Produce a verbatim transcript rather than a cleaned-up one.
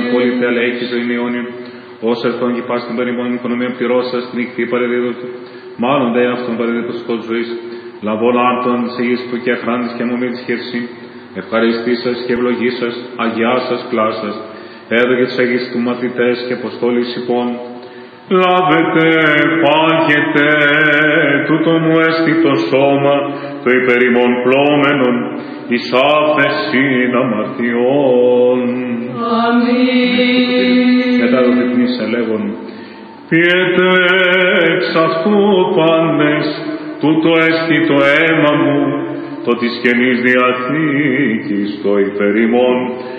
πολίτε, αλλά έχει ζωή αιώνιον. Όσο ερθόν και πας στην περιμόνη οικονομία πληρώσας, την νυχτή παρεδίδωτο. Μάλλον δε αυτόν παρεδίδωτο σκότ ζωής. Λαβών άρτων σε γης που και αχράντης και αμομή της χερσή. Ευχαριστήσας και ευλογήσας, αγιάσας κλάσας. Έδωκε τους Αγίους του μαθητές και αποστόλης υπών. Λάβετε, φάγετε, τούτο μου έστι το σώμα, το υπερημών πλώμενον, εις άφεσιν αμαρτιών. Αμήν. Μετά το διεθνής ελέγον. Πιέτε εξ αυτού πάντες, τούτο έστι το αίμα μου, το της Καινής Διαθήκης, το υπερημών,